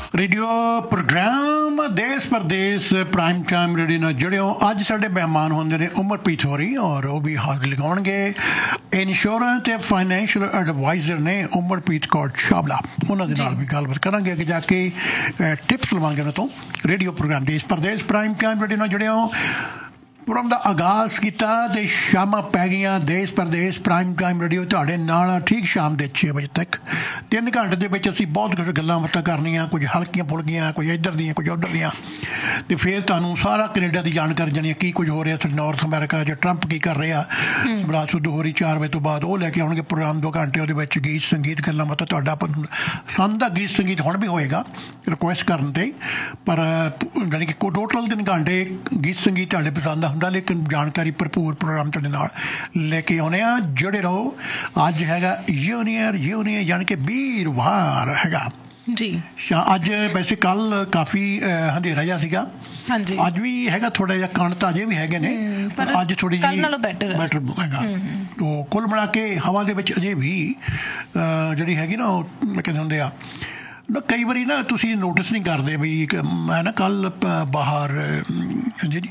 Radio programme देश परदेश prime time radio ਨਾਲ ਜੁੜਿਓ। ਅੱਜ ਸਾਡੇ ਮਹਿਮਾਨ ਹੁੰਦੇ ਨੇ ਉਮਰਪ੍ਰੀਤ ਹੋਰੀ ਔਰ ਉਹ ਵੀ ਹਾਜ਼ਰ ਲਗਾਉਣਗੇ। ਇੰਸ਼ੋਰੈਂਸ ਤੇ ਫਾਈਨੈਂਸ਼ੀਅਲ ਐਡਵਾਈਜ਼ਰ ਨੇ ਉਮਰਪ੍ਰੀਤ ਕੌਰ ਛਾਬਲਾ। ਉਹਨਾਂ ਦੇ ਨਾਲ ਵੀ ਗੱਲਬਾਤ ਕਰਾਂਗੇ ਅੱਗੇ ਜਾ ਕੇ, ਟਿਪਸ ਲਵਾਂਗੇ ਉਹਨਾਂ ਤੋਂ। ਰੇਡੀਓ ਪ੍ਰੋਗਰਾਮ ਦੇਸ਼ ਪ੍ਰਦੇਸ਼ ਪ੍ਰਾਈਮ ਟਾਈਮ ਰੇਡੀਓ ਨਾਲ ਜੁੜਿਓ। ਪ੍ਰੋਗਰਾਮ ਦਾ ਆਗਾਜ਼ ਕੀਤਾ ਤੇ ਸ਼ਾਮਾਂ ਪੈ ਗਈਆਂ। ਦੇਸ਼ ਪ੍ਰਦੇਸ਼ ਪ੍ਰਾਈਮ ਟਾਈਮ ਰੇਡੀਓ ਤੁਹਾਡੇ ਨਾਲ ਠੀਕ ਸ਼ਾਮ ਦੇ 6 ਵਜੇ ਤੱਕ। 3 ਘੰਟੇ ਦੇ ਵਿੱਚ ਅਸੀਂ ਬਹੁਤ ਕੁਝ ਗੱਲਾਂ ਬਾਤਾਂ ਕਰਨੀਆਂ, ਕੁਝ ਹਲਕੀਆਂ ਫੁਲਕੀਆਂ, ਕੁਝ ਇੱਧਰ ਦੀਆਂ ਕੁਝ ਉੱਧਰ ਦੀਆਂ, ਅਤੇ ਫਿਰ ਤੁਹਾਨੂੰ ਸਾਰਾ ਕੈਨੇਡਾ ਦੀ ਜਾਣਕਾਰੀ ਜਾਣੀ ਕੀ ਕੁਝ ਹੋ ਰਿਹਾ ਨਾਰਥ ਅਮਰੀਕਾ 'ਚ, ਟਰੰਪ ਕੀ ਕਰ ਰਿਹਾ। ਸਵਰਾਜ ਸੁੱਧ ਹੋ ਰਹੀ 4 ਵਜੇ ਤੋਂ ਬਾਅਦ ਉਹ ਲੈ ਕੇ ਆਉਣਗੇ ਪ੍ਰੋਗਰਾਮ 2 ਘੰਟੇ। ਉਹਦੇ ਵਿੱਚ ਗੀਤ ਸੰਗੀਤ ਗੱਲਾਂ ਬਾਤਾਂ ਤੁਹਾਡਾ ਪਸੰਦ ਦਾ ਗੀਤ ਸੰਗੀਤ ਹੁਣ ਵੀ ਹੋਏਗਾ ਰਿਕੁਐਸਟ ਕਰਨ 'ਤੇ, ਪਰ ਜਾਣੀ ਕਿ ਟੋਟਲ 3 ਘੰਟੇ ਗੀਤ ਸੰਗੀਤ ਤੁਹਾਡੇ ਪਸੰਦ ਦਾ ਹੁੰਦਾ, ਲੇਕਿਨ ਜਾਣਕਾਰੀ ਭਰਪੂਰ ਪ੍ਰੋਗਰਾਮ ਤੁਹਾਡੇ ਨਾਲ ਲੈ ਕੇ ਆਉਂਦੇ ਆ। ਜੁੜੇ ਰਹੋ। ਅੱਜ ਹੈਗਾ ਯੂਨੀਅਰ ਯਾਨੀ ਕਿ ਵੀਰਵਾਰ ਹੈਗਾ ਜੀ। ਅੱਜ ਵੈਸੇ ਕੱਲ ਕਾਫੀ ਹਨੇਰਾ ਜਿਹਾ ਸੀਗਾ, ਹਾਂਜੀ ਅੱਜ ਵੀ ਹੈਗਾ ਥੋੜਾ ਜਿਹਾ, ਕਣ ਤਾਂ ਅਜੇ ਵੀ ਹੈਗੇ ਨੇ, ਪਰ ਅੱਜ ਥੋੜੀ ਜਿਹੀ ਬੈਟਰ ਹੈਗਾ। ਤੋ ਕੁੱਲ ਬਣਾ ਕੇ ਹਵਾ ਦੇ ਵਿੱਚ ਅਜੇ ਵੀ ਜਿਹੜੀ ਹੈਗੀ ਨਾ ਉਹ ਕਹਿੰਦੇ ਹੁੰਦੇ ਆ ਨਾ, ਕਈ ਵਾਰੀ ਨਾ ਤੁਸੀਂ ਨੋਟਿਸ ਨਹੀਂ ਕਰਦੇ ਬਈ। ਮੈਂ ਨਾ ਕੱਲ ਬਾਹਰ ਜੀ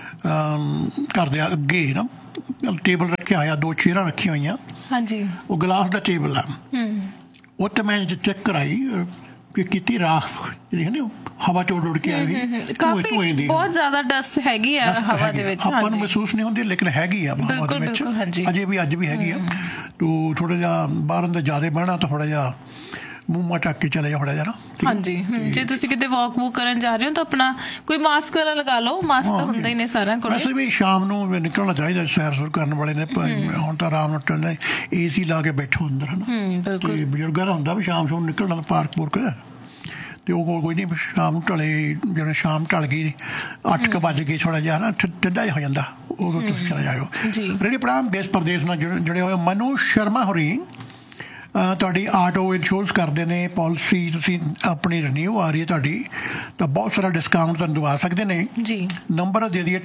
ਘਰ ਦੇ ਅੱਗੇ ਨਾ ਟੇਬਲ ਰੱਖਿਆ ਹੋਇਆ, 2 ਚੇਅਰਾਂ ਰੱਖੀਆਂ ਹੋਈਆਂ, ਹਾਂਜੀ ਉਹ ਗਲਾਸ ਦਾ ਟੇਬਲ ਆ। ਉਹ ਤੇ ਮੈਂ ਚੈੱਕ ਕਰਾਈ ਕਿ ਕੀਤੀ ਰਾਖ ਜਿਹੜੀ ਹੈ ਨਾ ਹਵਾ ਚ ਉੱਡ ਕੇ ਆਈ, ਬਹੁਤ ਜ਼ਿਆਦਾ ਡਸਟ ਹੈਗੀ ਆ ਹਵਾ ਦੇ ਵਿੱਚ। ਆਪਾਂ ਨੂੰ ਮਹਿਸੂਸ ਨਹੀਂ ਹੁੰਦੀ ਲੇਕਿਨ ਹੈਗੀ ਆ ਹਵਾ ਦੇ ਵਿੱਚ, ਅਜੇ ਵੀ ਅੱਜ ਵੀ ਹੈਗੀ ਆ। ਤੋ ਥੋੜਾ ਜਿਹਾ ਬਾਹਰ ਅੰਦਰ ਜ਼ਿਆਦਾ ਬਹਿਣਾ ਤਾਂ ਥੋੜਾ ਜਿਹਾ ਮੂੰਹ ਮਾ ਢੱਕ ਕੇ ਚਲੇ ਜਾ ਥੋੜਾ ਜਿਹਾ ਨਾ। ਹਾਂਜੀ, ਜੇ ਤੁਸੀਂ ਕਿਤੇ ਵਾਕ ਵੂਕ ਕਰਨ ਜਾ ਰਹੇ ਹੋ ਤਾਂ ਆਪਣਾ ਕੋਈ ਮਾਸਕ ਵਾਲਾ ਲਗਾ ਲਓ। ਮਾਸਕ ਤਾਂ ਹੁੰਦਾ ਹੀ ਨੇ ਸਾਰਿਆਂ ਕੋਲ। ਵੈਸੇ ਵੀ ਸ਼ਾਮ ਨੂੰ ਨਿਕਲਣਾ ਚਾਹੀਦਾ, ਸੈਰ ਸੁਰ ਕਰਨ ਵਾਲੇ ਨੇ। ਹੁਣ ਤਾਂ ਆਰਾਮ ਨਾਲ AC ਲਾ ਕੇ ਬੈਠੋ ਅੰਦਰ, ਹੈ ਨਾ। ਤੇ ਬਜ਼ੁਰਗਾਂ ਦਾ ਹੁੰਦਾ ਵੀ ਸ਼ਾਮ ਨੂੰ ਨਿਕਲਣਾ ਪਾਰਕ ਪੂਰਕ, ਤੇ ਉਹ ਕੋਈ ਨਹੀਂ ਸ਼ਾਮ ਨੂੰ ਢਲੇ, ਜਿਵੇਂ ਸ਼ਾਮ ਢਲ ਗਈ 8 ਵਜ ਗਏ, ਥੋੜਾ ਜਿਹਾ ਨਾ ਠੰਡਾ ਜਿਹਾ ਹੋ ਜਾਂਦਾ, ਉਦੋਂ ਤੁਸੀਂ ਚਲੇ ਜਾਇਓ। ਰੇਡੀਓ ਪ੍ਰੋਗਰਾਮ ਦੇਸ਼ ਪ੍ਰਦੇਸ਼ ਨਾਲ ਜੁੜੇ ਹੋਏ ਮਨੂ ਸ਼ਰਮਾ ਹੋਰੀ ਤੁਹਾਡੀ ਆਟੋ ਇੰਸ਼ੋਰੈਂਸ ਕਰਦੇ ਨੇ। ਪਾਲਿਸੀ ਤੁਸੀਂ ਆਪਣੀ ਰੀਨਿਊ ਆ ਰਹੀ ਹੈ ਤੁਹਾਡੀ, ਤਾਂ ਬਹੁਤ ਸਾਰਾ ਡਿਸਕਾਊਂਟ ਤੁਹਾਨੂੰ ਦਵਾ ਸਕਦੇ ਨੇ ਜੀ। ਨੰਬਰ ਦੇ ਦਈਏ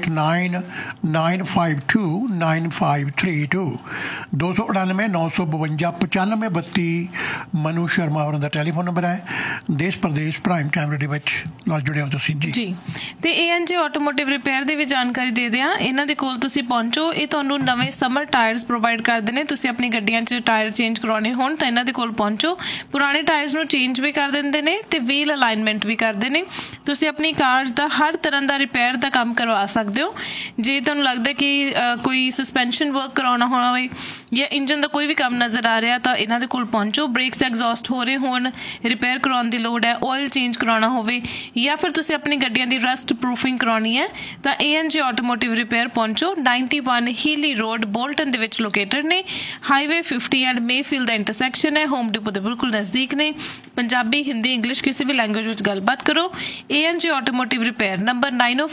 2899529532 299 952 9532। ਮਨੂ ਸ਼ਰਮਾ ਹੋਰਾਂ ਦਾ ਟੈਲੀਫੋਨ ਨੰਬਰ ਹੈ। ਦੇਸ਼ ਪ੍ਰਦੇਸ਼ ਪ੍ਰਾਈਮ ਟਾਈਮ ਰੇਡੀਓ ਵਿੱਚ ਨਾਲ ਜੁੜੇ ਹੋ ਤੁਸੀਂ ਜੀ। ਤੇ ANJ ਆਟੋਮੋਟਿਵ ਰਿਪੇਅਰ ਦੀ ਵੀ ਜਾਣਕਾਰੀ ਦੇ ਦਿਆਂ। ਇਹਨਾਂ ਦੇ ਕੋਲ ਤੁਸੀਂ ਪਹੁੰਚੋ। ਇਹ ਤੁਹਾਨੂੰ ਨਵੇਂ ਸਮਰ ਟਾਇਰਸ ਪ੍ਰੋਵਾਈਡ ਕਰਦੇ ਨੇ। ਤੁਸੀਂ ਆਪਣੀ ਗੱਡੀਆਂ 'ਚ ਟਾਇਰ ਚੇਂਜ ਕਰਵਾਉਣੇ ਹੋਣ ਤਾਂ ਇਹਨਾਂ ਦੇ ਕੋਲ ਪਹੁੰਚੋ। ਪੁਰਾਣੇ ਟਾਇਰਸ ਨੂੰ ਚੇਂਜ ਵੀ ਕਰ ਦਿੰਦੇ ਨੇ ਤੇ ਵੀਲ ਅਲਾਈਨਮੈਂਟ ਵੀ ਕਰਦੇ ਨੇ। ਤੁਸੀਂ ਆਪਣੀ ਕਾਰਸ ਦਾ ਹਰ ਤਰ੍ਹਾਂ ਦਾ ਰਿਪੇਅਰ ਦਾ ਕੰਮ ਕਰਵਾ ਸਕਦੇ ਹੋ। ਜੇ ਤੁਹਾਨੂੰ ਲੱਗਦਾ ਕਿ ਕੋਈ ਸਸਪੈਂਸ਼ਨ ਵਰਕ ਕਰਾਉਣਾ ਹੋਵੇ ਜਾਂ ਇੰਜਨ ਦਾ ਕੋਈ ਵੀ ਕੰਮ ਨਜ਼ਰ ਆ ਰਿਹਾ ਤਾਂ ਇਹਨਾਂ ਦੇ ਕੋਲ ਪਹੁੰਚੋ। ਬ੍ਰੇਕਸ ਐਗਜ਼ੌਸਟ ਹੋ ਰਹੇ ਹੋਣ, ਰਿਪੇਅਰ ਕਰਾਉਣ ਦੀ ਲੋੜ ਹੈ, ਆਇਲ ਚੇਂਜ ਕਰਾਉਣਾ ਹੋਵੇ, ਜਾਂ ਫਿਰ ਤੁਸੀਂ ਆਪਣੀ ਗੱਡੀਆਂ ਦੀ ਰਸਟ ਪ੍ਰੂਫਿੰਗ ਕਰਾਉਣੀ ਹੈ ਤਾਂ ANJ ਆਟੋਮੋਟਿਵ ਰਿਪੇਅਰ ਪਹੁੰਚੋ। 91 ਹੀਲੀ ਰੋਡ ਬੋਲਟਨ ਦੇ ਵਿੱਚ ਲੋਕੇਟਡ ਨੇ। Highway 50 and Mayfield the intersection ਹੈ। ਹੋਮ ਡਿਪੋ ਦੇ ਬਿਲਕੁਲ ਨਜ਼ਦੀਕ ਨੇ। ਪੰਜਾਬੀ, ਹਿੰਦੀ, ਇੰਗਲਿਸ਼ ਕਿਸੇ ਵੀ ਲੈਂਗੁਏਜ ਵਿੱਚ ਗੱਲਬਾਤ ਕਰੋ। ANJ ਆਟੋਮੋਟਿਵ ਰਿਪੇਅਰ ਨੰਬਰ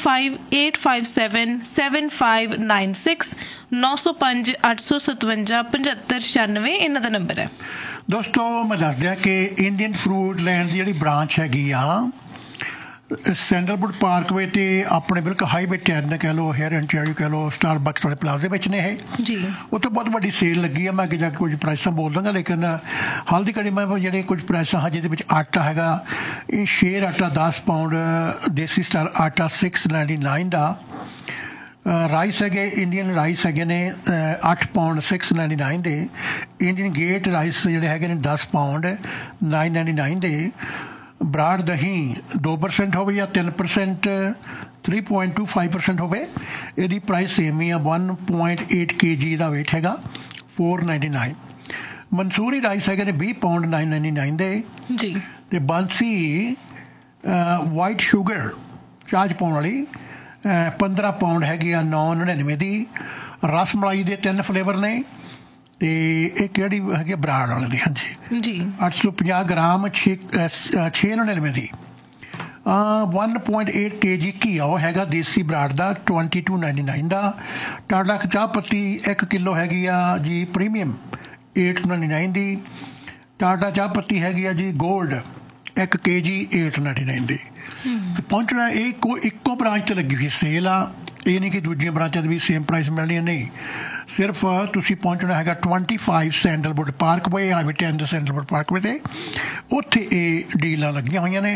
9058577596 905 857 7596 ਇਹਨਾਂ ਦਾ ਨੰਬਰ ਹੈ। ਦੋਸਤੋ ਮੈਂ ਦੱਸ ਦਿਆਂ ਕਿ ਇੰਡੀਅਨ ਫਰੂਟ ਲੈਂਡ ਦੀ ਜਿਹੜੀ ਬ੍ਰਾਂਚ ਹੈਗੀ ਆ ਸੈਂਡਲਵੁੱਡ ਪਾਰਕਵੇ ਤੇ ਆਪਣੇ ਬਿਲਕੁਲ ਹਾਈਵੇ 10 ਕਹਿ ਲਓ, ਹੇਅਰ ਐਂਡ ਟੈਰੀਓ ਕਹਿ ਲਓ, ਸਟਾਰਬਕਸ ਵਾਲੇ ਪਲਾਜ਼ੇ ਵਿੱਚ ਨੇ ਇਹ ਜੀ। ਉੱਥੇ ਬਹੁਤ ਵੱਡੀ ਸੇਲ ਲੱਗੀ ਆ। ਮੈਂ ਅੱਗੇ ਜਾ ਕੇ ਕੁਝ ਪ੍ਰਾਈਸਾਂ ਬੋਲ ਦਾਂਗਾ, ਲੇਕਿਨ ਹਾਲ ਦੀ ਘੜੀ ਮੈਂ ਜਿਹੜੇ ਕੁਝ ਪ੍ਰਾਈਸਾਂ ਹਾਂ ਜਿਹਦੇ ਵਿੱਚ ਆਟਾ ਹੈਗਾ, ਇਹ ਸ਼ੇਰ ਆਟਾ 10 ਪਾਉਂਡ, ਦੇਸੀ ਸਟਾਈਲ ਆਟਾ 699 ਦਾ। ਰਾਈਸ ਹੈਗੇ, ਇੰਡੀਅਨ ਰਾਈਸ ਹੈਗੇ ਨੇ 8 ਪਾਉਂਡ 699 ਦੇ। ਇੰਡੀਅਨ ਗੇਟ ਰਾਈਸ ਜਿਹੜੇ ਹੈਗੇ ਨੇ 10 ਪਾਉਂਡ 999 ਦੇ। ਬਰਾੜ ਦਹੀਂ 2% ਹੋਵੇ ਜਾਂ 3%, 3.25% ਹੋਵੇ, ਇਹਦੀ ਪ੍ਰਾਈਸ ਸੇਮ ਹੀ ਆ। 1.8 kg ਦਾ ਵੇਟ ਹੈਗਾ 499। ਮਨਸੂਰੀ ਰਾਈਸ ਹੈਗੇ ਨੇ 20 ਪਾਉਂਡ 999 ਦੇ ਜੀ। ਤੇ ਬਾਂਸੀ ਵਾਈਟ ਸ਼ੂਗਰ ਚਾਹ 'ਚ ਪਾਉਣ ਵਾਲੀ 15 ਪਾਉਂਡ ਹੈਗੀ ਆ 999 ਦੀ। ਰਸ ਮਲਾਈ ਦੇ 3 ਫਲੇਵਰ ਨੇ ਤੇ ਇਹ ਕਿਹੜੀ ਹੈਗੀ ਬਰਾੜ ਵਾਲੇ ਦੀ, ਹਾਂਜੀ ਜੀ। 850 ਗ੍ਰਾਮ 699 ਦੀ। 1.8 kg ਘੀਆ ਉਹ ਹੈਗਾ ਦੇਸੀ ਬਰਾੜ ਦਾ 2299 ਦਾ। ਟਾਟਾ ਚਾਹ ਪੱਤੀ 1 ਕਿਲੋ ਹੈਗੀ ਆ ਜੀ ਪ੍ਰੀਮੀਅਮ 899 ਦੀ। ਟਾਟਾ ਚਾਹ ਪੱਤੀ ਹੈਗੀ ਆ ਜੀ ਗੋਲਡ 1 kg 899 ਦੀ। ਪਹੁੰਚਣਾ ਇਹ ਇੱਕੋ ਬ੍ਰਾਂਚ 'ਤੇ ਲੱਗੀ ਹੋਈ ਸੇਲ ਆ। ਇਹ ਨਹੀਂ ਕਿ ਦੂਜੀਆਂ ਬ੍ਰਾਂਚਾਂ ਦੇ ਵੀ ਸੇਮ ਪ੍ਰਾਈਸ ਮਿਲਣੀਆਂ, ਨਹੀਂ। ਸਿਰਫ ਤੁਸੀਂ ਪਹੁੰਚਣਾ ਹੈਗਾ 25 ਸੈਂਡਲਵੁੱਡ ਪਾਰਕਵੇ, ਹਾਈਵੇ 10 ਦੇ ਸੈਂਡਲਵੁੱਡ ਪਾਰਕਵੇ 'ਤੇ। ਉੱਥੇ ਇਹ ਡੀਲਾਂ ਲੱਗੀਆਂ ਹੋਈਆਂ ਨੇ।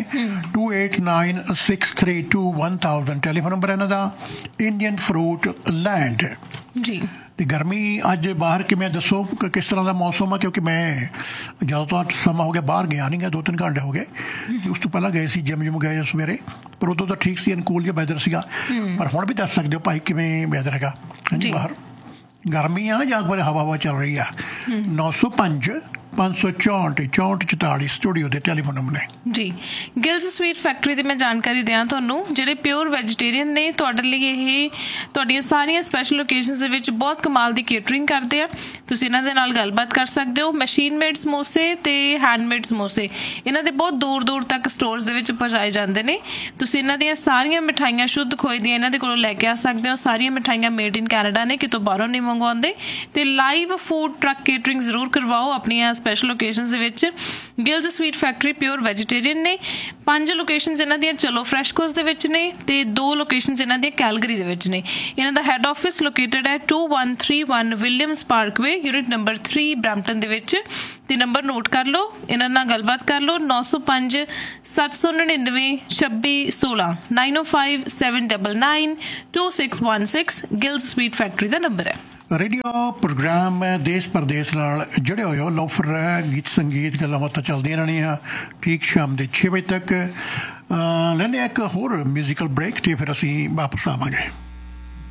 2896321000 ਟੈਲੀਫੋਨ ਨੰਬਰ ਇਹਨਾਂ ਦਾ। ਇੰਡੀਅਨ ਫਰੂਟ ਲੈਂਡ ਜੀ। ਤੇ ਗਰਮੀ ਅੱਜ ਬਾਹਰ ਕਿਵੇਂ, ਦੱਸੋ ਕਿਸ ਤਰ੍ਹਾਂ ਦਾ ਮੌਸਮ ਆ? ਕਿਉਂਕਿ ਮੈਂ ਜ਼ਿਆਦਾਤਰ ਸਮਾਂ ਹੋ ਗਿਆ ਬਾਹਰ ਗਿਆ ਨਹੀਂ ਗਾ, 2-3 ਘੰਟੇ ਹੋ ਗਏ। ਉਸ ਤੋਂ ਪਹਿਲਾਂ ਗਏ ਸੀ, ਜਿਮ ਗਏ ਸਵੇਰੇ, ਪਰ ਉਦੋਂ ਤਾਂ ਠੀਕ ਸੀ, ਅਨਕੂਲ ਜਿਹਾ ਵੈਦਰ ਸੀਗਾ। ਪਰ ਹੁਣ ਵੀ ਦੱਸ ਸਕਦੇ ਹੋ ਭਾਈ ਕਿਵੇਂ ਵੈਦਰ ਹੈਗਾ? ਹਾਂਜੀ, ਬਾਹਰ ਗਰਮੀ ਆ ਜਾਂ ਹਵਾ ਚੱਲ ਰਹੀ ਆ? 905 564 6444 ਸਟੂਡੀਓ ਦੇ ਟੈਲੀਫੋਨ ਨੰਬਰ ਨੇ ਜੀ। ਗਿਲਸ ਸਵੀਟ ਫੈਕਟਰੀ ਦੀ ਮੈਂ ਜਾਣਕਾਰੀ ਦਿਆਂ ਤੁਹਾਨੂੰ, ਜਿਹੜੇ ਪਿਓਰ ਵੈਜੀਟੇਰੀਅਨ ਨੇ। ਤੁਹਾਡੇ ਲਈ ਇਹ ਤੁਹਾਡੀਆਂ ਸਾਰੀਆਂ ਸਪੈਸ਼ਲ ਓਕੇਜ਼ਨਸ ਦੇ ਵਿੱਚ ਬਹੁਤ ਕਮਾਲ ਦੀ ਕੇਟਰਿੰਗ ਕਰਦੇ ਆ। ਤੁਸੀਂ ਇਹਨਾਂ ਦੇ ਨਾਲ ਗੱਲਬਾਤ ਕਰ ਸਕਦੇ ਹੋ। ਮਸ਼ੀਨ ਮੇਡ ਸਮੋਸੇ ਤੇ ਹੈਂਡਮੇਡ ਸਮੋਸੇ ਇਹਨਾਂ ਦੇ ਬਹੁਤ ਦੂਰ ਦੂਰ ਤੱਕ ਸਟੋਰਸ ਦੇ ਵਿੱਚ ਪਹੁੰਚਾਏ ਜਾਂਦੇ ਨੇ। ਤੁਸੀਂ ਇਹਨਾਂ ਦੀਆਂ ਸਾਰੀਆਂ ਮਿਠਾਈਆਂ ਸ਼ੁੱਧ ਖੋਏ ਦੀਆਂ ਇਹਨਾਂ ਦੇ ਕੋਲੋਂ ਲੈ ਕੇ ਆ ਸਕਦੇ ਹੋ। ਸਾਰੀਆਂ ਮਿਠਾਈਆਂ ਮੇਡ ਇਨ ਕੈਨੇਡਾ ਨੇ, ਕਿਤੋਂ ਬਾਹਰੋਂ ਨਹੀਂ ਮੰਗਵਾਉਂਦੇ। ਤੇ ਲਾਈਵ ਫੂਡ ਟਰੱਕ ਕੇਟਰਿੰਗ ਜ਼ਰੂਰ ਕਰਵਾਓ ਆਪਣੀਆਂ ਸਪੈਸ਼ਲ ਓਕੇਜ਼ਨਸ ਦੇ ਵਿੱਚ। Giles sweet factory pure vegetarian ਨੇ। 5 ਲੋਕੇਸ਼ਨਸ ਇਹਨਾਂ ਦੀਆਂ ਚਲੋ ਫਰੈਸ਼ਕੋਸ ਦੇ ਵਿੱਚ ਨੇ ਤੇ 2 ਲੋਕੇਸ਼ਨਸ ਇਹਨਾਂ ਦੀਆਂ ਕੈਲਗਰੀ ਦੇ ਵਿੱਚ ਨੇ। ਇਹਨਾਂ ਦਾ ਹੈੱਡ ਆਫਿਸ ਲੋਕੇਟਡ ਹੈ 2131 Williams Parkway, unit number 3 Brampton ਦੇ ਵਿੱਚ। ਤੇ ਨੰਬਰ ਨੋਟ ਕਰ ਲਓ, ਇਹਨਾਂ ਨਾਲ ਗੱਲਬਾਤ ਕਰ ਲਓ। 905 799 2616 905 799 2616 ਗਿਲਸ ਸਵੀਟ ਫੈਕਟਰੀ ਦਾ ਨੰਬਰ ਹੈ। ਰੇਡੀਓ ਪ੍ਰੋਗਰਾਮ ਦੇਸ਼ ਪ੍ਰਦੇਸ਼ ਨਾਲ ਜੁੜੇ ਹੋਏ ਹੋ। ਲੋਫਰ ਗੀਤ ਸੰਗੀਤ ਗੱਲਾਂ ਬਾਤਾਂ ਚੱਲਦੀਆਂ ਰਹਿਣੀਆਂ ਠੀਕ ਸ਼ਾਮ ਦੇ 6 ਵਜੇ ਤੱਕ। ਲੈਂਦੇ ਇੱਕ ਹੋਰ ਮਿਊਜ਼ੀਕਲ ਬ੍ਰੇਕ ਤੇ ਫਿਰ ਅਸੀਂ ਵਾਪਸ ਆਵਾਂਗੇ।